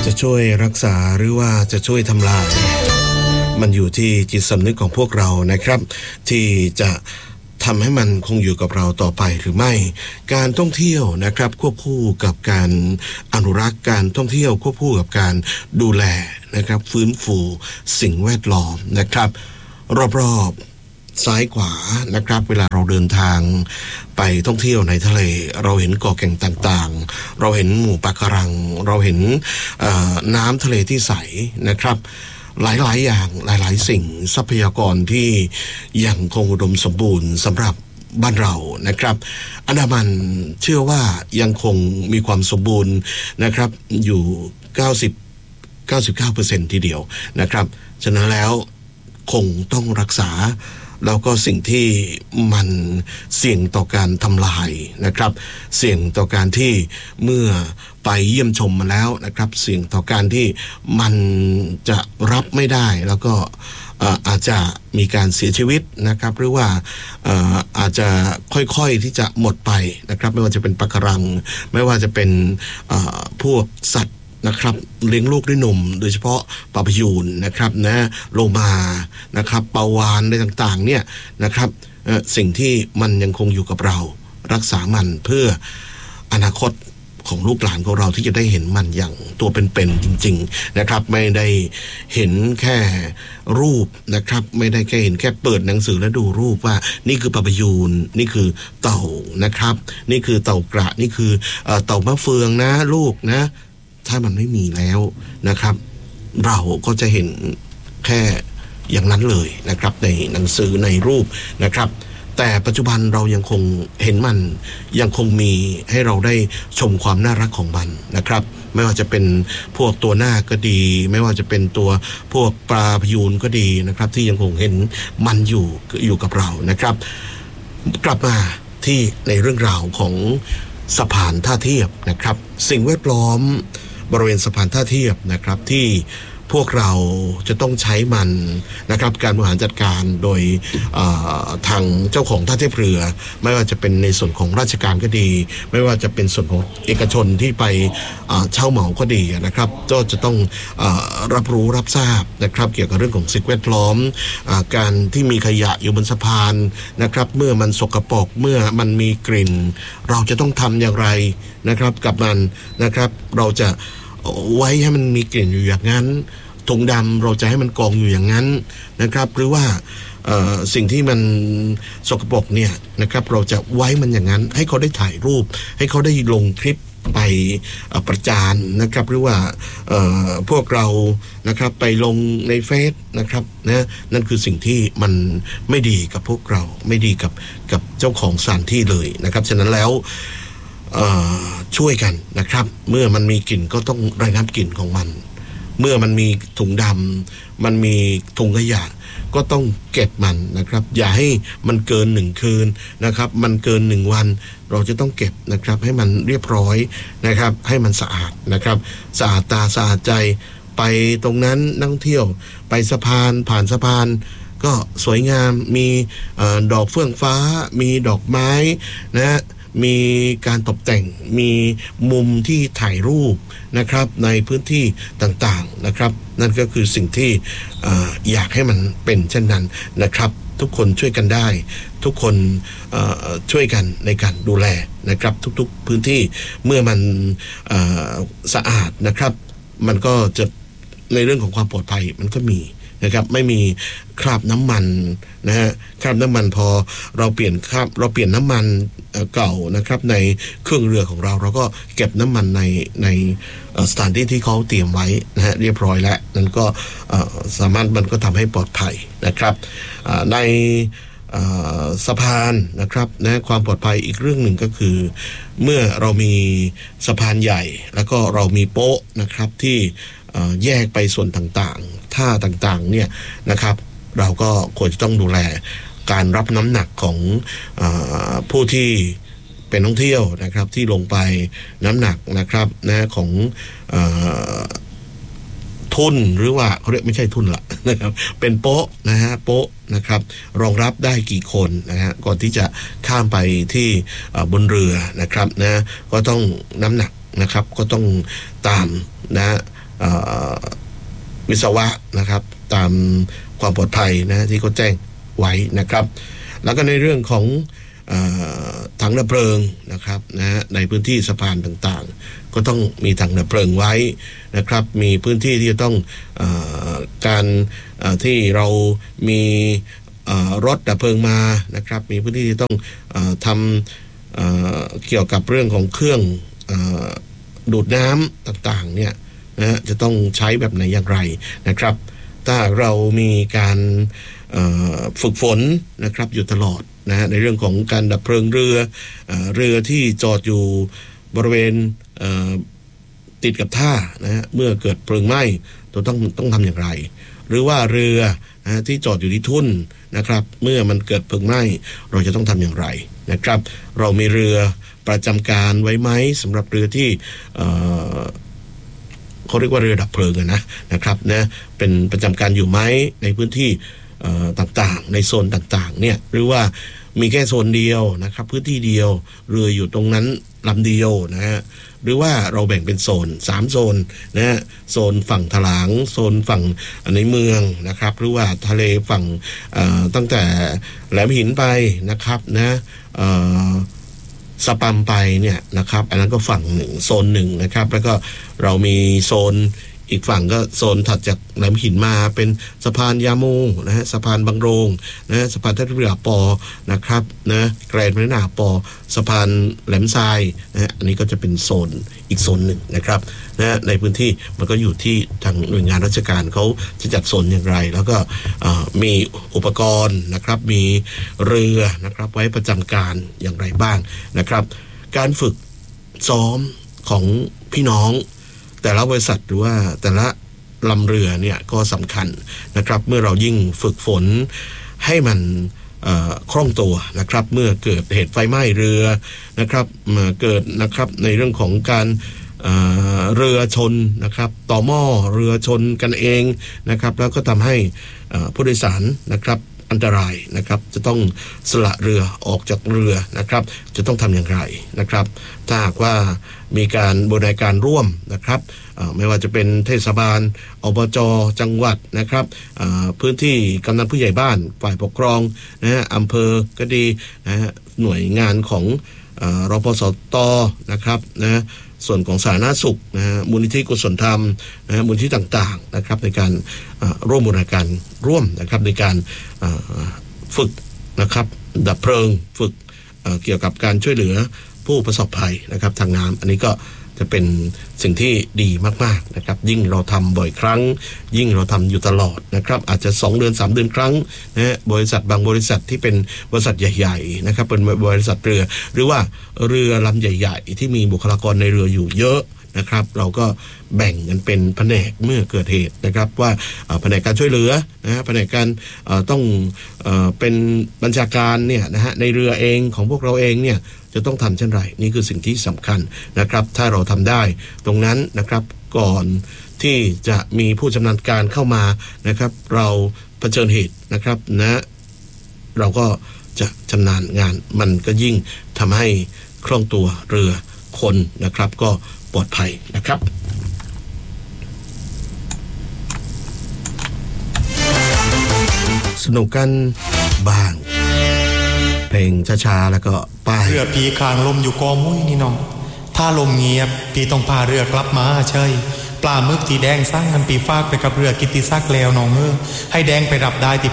จะช่วยรักษาหรือว่าจะช่วยทำลายมันอยู่ที่จิตสำนึกของพวกเรานะครับที่จะทำให้มันคงอยู่กับเราต่อไปหรือไม่การท่องเที่ยวนะครับควบคู่กับการอนุรักษ์การท่องเที่ยวควบคู่กับการดูแลนะครับฟื้นฟูสิ่งแวดล้อมนะครับรอบๆซ้ายขวานะครับเวลาเราเดินทางไปท่องเที่ยวในทะเลเราเห็นเกาะแก่งต่างๆเราเห็นหมู่ปะการังเราเห็นน้ำทะเลที่ใสนะครับหลายๆอย่างหลายๆสิ่งทรัพยากรที่ยังคงอุดมสมบูรณ์สำหรับบ้านเรานะครับอันดามันเชื่อว่ายังคงมีความสมบูรณ์นะครับอยู่99% ทีเดียวนะครับฉะนั้นแล้วคงต้องรักษาแล้วก็สิ่งที่มันเสี่ยงต่อการทำลายนะครับเสี่ยงต่อการที่เมื่อไปเยี่ยมชมมาแล้วนะครับเสี่ยงต่อการที่มันจะรับไม่ได้แล้วก็อาจจะมีการเสียชีวิตนะครับหรือว่าอาจจะค่อยๆที่จะหมดไปนะครับไม่ว่าจะเป็นปะการังไม่ว่าจะเป็นพวกสัตว์นะครับเลี้ยงลูกด้วยนมโดยเฉพาะปลาพยูนนะครับนะโลมานะครับปลาวาฬอะไรต่างๆเนี่ยนะครับสิ่งที่มันยังคงอยู่กับเรารักษามันเพื่ออนาคตของลูกหลานของเราที่จะได้เห็นมันอย่างตัวเป็นๆจริงๆนะครับไม่ได้เห็นแค่รูปนะครับไม่ได้แค่เห็นแค่เปิดหนังสือแล้วดูรูปว่านี่คือปลาพยูนนี่คือเต่านะครับนี่คือเต่ากระนี่คือเต่ามะเฟืองนะลูกนะถ้ามันไม่มีแล้วนะครับเราก็จะเห็นแค่อย่างนั้นเลยนะครับในหนังสือในรูปนะครับแต่ปัจจุบันเรายังคงเห็นมันยังคงมีให้เราได้ชมความน่ารักของมันนะครับไม่ว่าจะเป็นพวกตัวหน้าก็ดีไม่ว่าจะเป็นตัวพวกปลาพยูนก็ดีนะครับที่ยังคงเห็นมันอยู่กับเรานะครับกลับมาที่ในเรื่องราวของสะพานท่าเทียบนะครับสิ่งแวดล้อมบริเวณสะพานท่าเทียบนะครับที่พวกเราจะต้องใช้มันนะครับการบริหารจัดการโดยทางเจ้าของท่าเทียบเรือไม่ว่าจะเป็นในส่วนของราชการก็ดีไม่ว่าจะเป็นส่วนของเอกชนที่ไปเช่าเหมาก็ดีนะครับก็จะต้องรับรู้รับทราบนะครับเกี่ยวกับเรื่องของสิ่งแวดล้อมการที่มีขยะอยู่บนสะพานนะครับเมื่อมันสกปรกเมื่อมันมีกลิ่นเราจะต้องทำอย่างไรนะครับกับมันนะครับเราจะไว้ให้มันมีกลิ่นอยู่อย่างนั้นถุงดำเราจะให้มันกองอยู่อย่างนั้นนะครับหรือว่าสิ่งที่มันสกปรกเนี่ยนะครับเราจะไว้มันอย่างนั้นให้เขาได้ถ่ายรูปให้เขาได้ลงคลิปไปประจานนะครับหรือว่าพวกเรานะครับไปลงในเฟซนะครับนะนั่นคือสิ่งที่มันไม่ดีกับพวกเราไม่ดีกับเจ้าของสถานที่เลยนะครับฉะนั้นแล้วช่วยกันนะครับเมื่อมันมีกลิ่นก็ต้องระงับกลิ่นของมันเมื่อมันมีถุงดำมันมีถุงขยะก็ต้องเก็บมันนะครับอย่าให้มันเกิน1 คืนนะครับมันเกิน1 วันเราจะต้องเก็บนะครับให้มันเรียบร้อยนะครับให้มันสะอาดนะครับสะอาดตาสะอาดใจไปตรงนั้นนักท่องเที่ยวไปสะพานผ่านสะพานก็สวยงามมีดอกเฟื่องฟ้ามีดอกไม้นะมีการตกแต่งมีมุมที่ถ่ายรูปนะครับในพื้นที่ต่างๆนะครับนั่นก็คือสิ่งที่อยากให้มันเป็นเช่นนั้นนะครับทุกคนช่วยกันได้ทุกคนช่วยกันในการดูแลนะครับทุกๆพื้นที่เมื่อมันสะอาดนะครับมันก็จะในเรื่องของความปลอดภัยมันก็มีนะครับไม่มีคราบน้ำมันนะฮะคราบน้ำมันพอเราเปลี่ยนน้ำมันเก่านะครับในเครื่องเรือของเราก็เก็บน้ำมันในสถานที่ที่เขาเตรียมไว้นะฮะเรียบร้อยแล้วนั่นก็สามารถมันก็ทำให้ปลอดภัยนะครับในสะพานนะครับนะความปลอดภัยอีกเรื่องหนึ่งก็คือเมื่อเรามีสะพานใหญ่แล้วก็เรามีโป๊ะนะครับที่แยกไปส่วนต่างๆท่าต่างๆเนี่ยนะครับเราก็ควรจะต้องดูแลการรับน้ำหนักของผู้ที่เป็นท่องเที่ยวนะครับที่ลงไปน้ำหนักนะครับนะของทุนหรือว่าเขาเรียกไม่ใช่ทุนละนะครับเป็นโป๊ะนะฮะโป๊ะนะครับรองรับได้กี่คนนะฮะก่อนที่จะข้ามไปที่บนเรือนะครับนะก็ต้องน้ำหนักนะครับก็ต้องตามนะวิศวะนะครับตามความปลอดภัยนะที่เขาแจ้งไว้นะครับแล้วก็ในเรื่องของถังดับเพลิงนะครับนะในพื้นที่สะพานต่างๆก็ต้องมีถังดับเพลิงไว้นะครับมีพื้นที่ที่จะต้องการที่เรามีรถดับเพลิงมานะครับมีพื้นที่ที่ต้องทำเกี่ยวกับเรื่องของเครื่องดูดน้ำต่างๆเนี่ยนะจะต้องใช้แบบไหนอย่างไรนะครับถ้าเรามีการฝึกฝนนะครับอยู่ตลอดนะในเรื่องของการดับเพลิงเรือที่จอดอยู่บริเวณติดกับท่านะเมื่อเกิดเพลิงไหม้ต้องทำอย่างไรหรือว่าเรือที่จอดอยู่ที่ทุ่นนะครับเมื่อมันเกิดเพลิงไหม้เราจะต้องทำอย่างไรนะครับเรามีเรือประจำการไว้ไหมสำหรับเรือที่เขาเรียกว่าเรือดับเพลิงนะครับนะเป็นประจำการอยู่ไหมในพื้นที่ต่างๆในโซนต่างๆเนี่ยหรือว่ามีแค่โซนเดียวนะครับพื้นที่เดียวเรืออยู่ตรงนั้นลำเดียวนะฮะหรือว่าเราแบ่งเป็นโซน3โซนนะฮะโซนฝั่งถลางโซนฝั่งในเมืองนะครับหรือว่าทะเลฝั่งตั้งแต่แหลมหินไปนะครับนะสปัมไปเนี่ยนะครับอันนั้นก็ฝั่งหนึ่งโซนหนึ่งนะครับแล้วก็เรามีโซนอีกฝั่งก็โซนถัดจากแหลมหินมาเป็นสะพานยาโมนะฮะสะพานบางโรงนะสะพานท่าเรือปอนะครับนะแกรนด์มารีนาปอสะพานแหลมทรายนะอันนี้ก็จะเป็นโซนอีกโซนหนึ่งนะครับนะในพื้นที่มันก็อยู่ที่ทางหน่วยงานราชการเขาจะจัดโซนอย่างไรแล้วก็มีอุปกรณ์นะครับมีเรือนะครับไว้ประจำการอย่างไรบ้างนะครับการฝึกซ้อมของพี่น้องแต่ละบริษัทหรือว่าแต่ละลำเรือเนี่ยก็สำคัญนะครับเมื่อเรายิ่งฝึกฝนให้มันคล่องตัวนะครับเมื่อเกิดเหตุไฟไหม้เรือนะครับเกิดนะครับในเรื่องของการเรือชนนะครับต่อหม้อเรือชนกันเองนะครับแล้วก็ทำให้ผู้โดยสารนะครับอันตรายนะครับจะต้องสละเรือออกจากเรือนะครับจะต้องทำอย่างไรนะครับถ้าหากว่ามีการบูรณาการร่วมนะครับไม่ว่าจะเป็นเทศบาลอบจ.จังหวัดนะครับพื้นที่กำนันผู้ใหญ่บ้านฝ่ายปกครองนะฮะอำเภอก็ดีนะฮะหน่วยงานของรพสต.นะครับนะส่วนของสาธารณสุขนะฮะมูลนิธิกุศลธรรมนะมูลนิธิต่างๆนะครับในการร่วมบูรณาการร่วมนะครับในการฝึกนะครับดับเพลิงฝึกเกี่ยวกับการช่วยเหลือผู้ประสบภัยนะครับทางน้ำอันนี้ก็จะเป็นสิ่งที่ดีมากๆนะครับยิ่งเราทำบ่อยครั้งยิ่งเราทำอยู่ตลอดนะครับอาจจะ2เดือน3เดือนครั้งนะบริษัทบางบริษัทที่เป็นบริษัทใหญ่ๆนะครับเป็นบริษัทเรือหรือว่าเรือลำใหญ่ๆที่มีบุคลากรในเรืออยู่เยอะนะครับเราก็แบ่งกันเป็นแผนกเมื่อเกิดเหตุนะครับว่าแผนกการช่วยเหลือนะฮะแผนกการต้องเป็นบัญชาการเนี่ยนะฮะในเรือเองของพวกเราเองเนี่ยจะต้องทำเช่นไรนี่คือสิ่งที่สำคัญนะครับถ้าเราทำได้ตรงนั้นนะครับก่อนที่จะมีผู้ชำนาญการเข้ามานะครับเราเผชิญเหตุนะครับนะเราก็จะชำนาญงานมันก็ยิ่งทำให้คล่องตัวเรือคนนะครับก็ปลอดภัยนะครับสนุกกันบ้างเพลงช้าๆแล้วก็ป้ายเรือปีคางลมอยู่กอมุ้ยนี่น้องถ้าลมเงียบปีต้องพาเรือกลับมาเชยปลาหมึกที่แดงสร้างกันปีฟากไปกับเรือกิตติศักดิ์แล้วน้องให้แดงไปรับได้